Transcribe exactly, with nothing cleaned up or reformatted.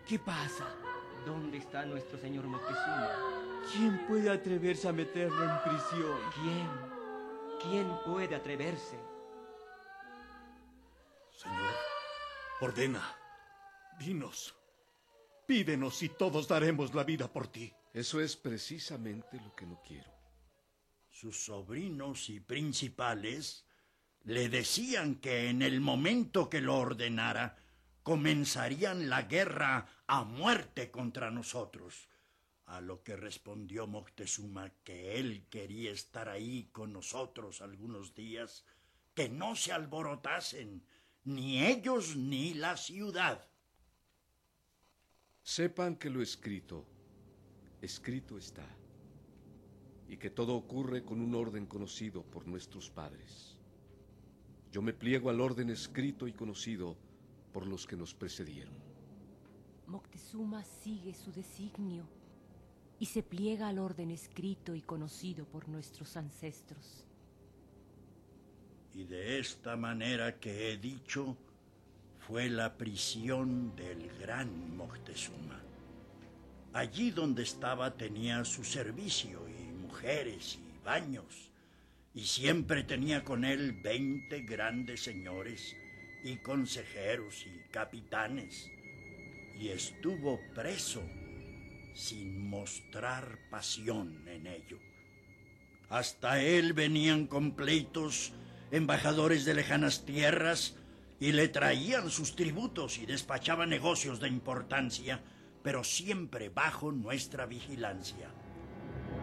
¿Qué pasa? ¿Dónde está nuestro señor Moctezuma? ¿Quién puede atreverse a meterlo en prisión? ¿Quién? ¿Quién puede atreverse? Señor, ordena, dinos, pídenos y todos daremos la vida por ti. Eso es precisamente lo que no quiero. Sus sobrinos y principales le decían que en el momento que lo ordenara, comenzarían la guerra a muerte contra nosotros. A lo que respondió Moctezuma que él quería estar ahí con nosotros algunos días, que no se alborotasen, ni ellos ni la ciudad. Sepan que lo escrito, escrito está, y que todo ocurre con un orden conocido por nuestros padres. Yo me pliego al orden escrito y conocido por los que nos precedieron. Moctezuma sigue su designio y se pliega al orden escrito y conocido por nuestros ancestros. Y de esta manera que he dicho, fue la prisión del gran Moctezuma. Allí donde estaba tenía su servicio y mujeres y baños, y siempre tenía con él veinte grandes señores y consejeros y capitanes, y estuvo preso sin mostrar pasión en ello. Hasta él venían con pleitos embajadores de lejanas tierras y le traían sus tributos y despachaba negocios de importancia, pero siempre bajo nuestra vigilancia.